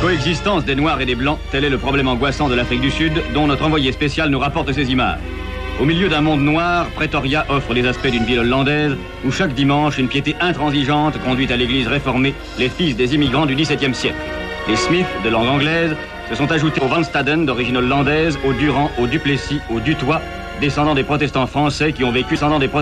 Coexistence des Noirs et des Blancs, tel est le problème angoissant de l'Afrique du Sud, dont notre envoyé spécial nous rapporte ces images. Au milieu d'un monde noir, Pretoria offre les aspects d'une ville hollandaise où chaque dimanche, une piété intransigeante conduit à l'église réformée les fils des immigrants du XVIIe siècle. Les Smith, de langue anglaise, se sont ajoutés aux Van Staden, d'origine hollandaise, aux Durand, aux Duplessis, aux Dutoit, descendants des protestants français qui ont vécu